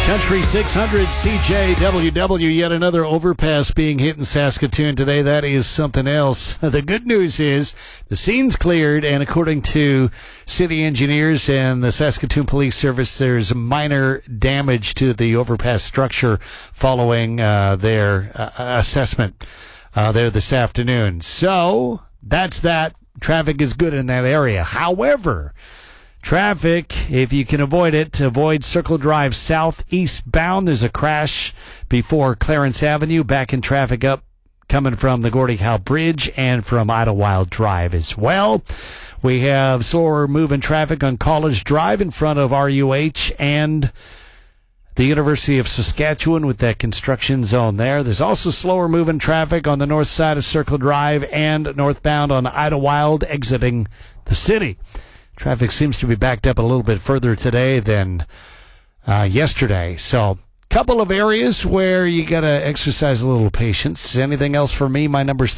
Country 600 CJWW, yet another overpass being hit in Saskatoon today. That is something else. The good news is the scene's cleared, and according to city engineers and the Saskatoon Police Service, there's minor damage to the overpass structure following their assessment there this afternoon. So that's that. Traffic is good in that area. However, traffic, if you can avoid it, avoid Circle Drive southeastbound. There's a crash before Clarence Avenue. Back in traffic up coming from the Gordie Howe Bridge and from Idlewild Drive as well. We have slower moving traffic on College Drive in front of RUH and the University of Saskatchewan with that construction zone there. There's also slower moving traffic on the north side of Circle Drive and northbound on Idlewild exiting the city. Traffic seems to be backed up a little bit further today than yesterday. So, couple of areas where you got to exercise a little patience. Anything else for me? My number's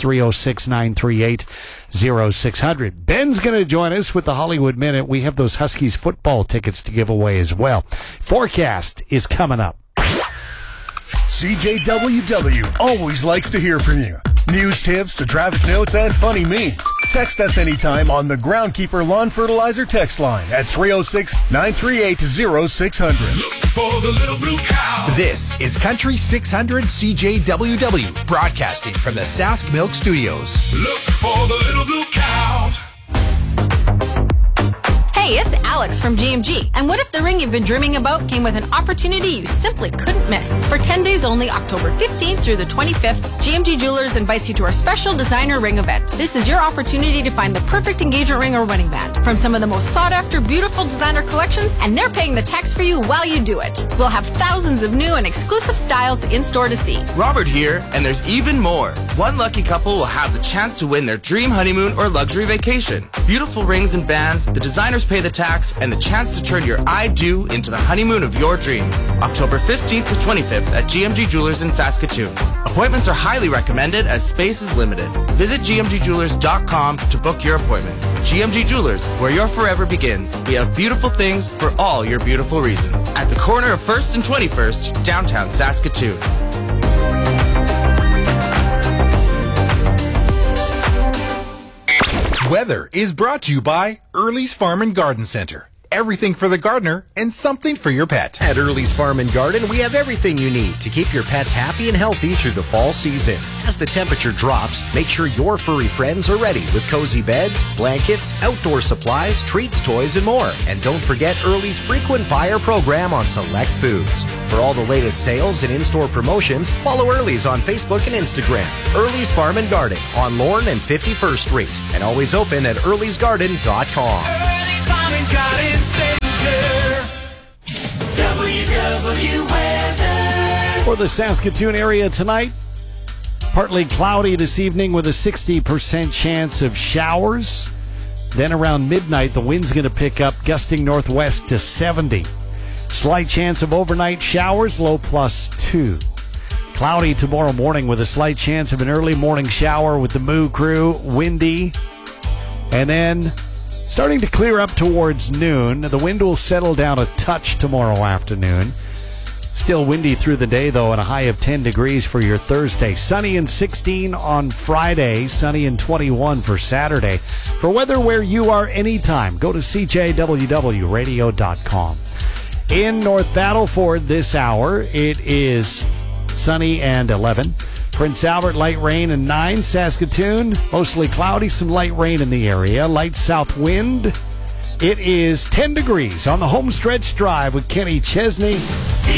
306-938-0600. Ben's going to join us with the Hollywood Minute. We have those Huskies football tickets to give away as well. Forecast is coming up. CJWW always likes to hear from you. News tips to traffic notes and funny memes. Text us anytime on the Groundkeeper Lawn Fertilizer text line at 306-938-0600. For the little blue cow. This is Country 600 CJWW, broadcasting from the Sask Milk Studios. Look for the little blue cow. Hey, it's Alex from GMG. And what if the ring you've been dreaming about came with an opportunity you simply couldn't miss? For 10 days only, October 15th through the 25th, GMG Jewelers invites you to our special designer ring event. This is your opportunity to find the perfect engagement ring or wedding band from some of the most sought-after, beautiful designer collections, and they're paying the tax for you while you do it. We'll have thousands of new and exclusive styles in-store to see. Robert here, and there's even more. One lucky couple will have the chance to win their dream honeymoon or luxury vacation. Beautiful rings and bands, the designers pay the tax, and the chance to turn your I do into the honeymoon of your dreams. October 15th to 25th at GMG Jewelers in Saskatoon. Appointments are highly recommended as space is limited. Visit gmgjewelers.com to book your appointment. GMG Jewelers, where your forever begins. We have beautiful things for all your beautiful reasons. At the corner of 1st and 21st, downtown Saskatoon. Weather is brought to you by Early's Farm and Garden Center. Everything for the gardener and something for your pet. At Early's Farm and Garden, we have everything you need to keep your pets happy and healthy through the fall season. As the temperature drops, make sure your furry friends are ready with cozy beds, blankets, outdoor supplies, treats, toys, and more. And don't forget Early's frequent buyer program on select foods. For all the latest sales and in-store promotions, follow Early's on Facebook and Instagram. Early's Farm and Garden on Lorne and 51st Street. And always open at earlysgarden.com. Early's Farm and Garden Center. WW weather. For the Saskatoon area tonight, partly cloudy this evening with a 60% chance of showers. Then around midnight, the wind's going to pick up, gusting northwest to 70. Slight chance of overnight showers, low +2. Cloudy tomorrow morning with a slight chance of an early morning shower with the Moo Crew, windy. And then starting to clear up towards noon. The wind will settle down a touch tomorrow afternoon. Still windy through the day, though, and a high of 10 degrees for your Thursday. Sunny and 16 on Friday, sunny and 21 for Saturday. For weather where you are anytime, go to CJWWradio.com. In North Battleford this hour, it is sunny and 11. Prince Albert, light rain and 9. Saskatoon, mostly cloudy, some light rain in the area. Light south wind. It is 10 degrees on the Homestretch Drive with Kenny Chesney.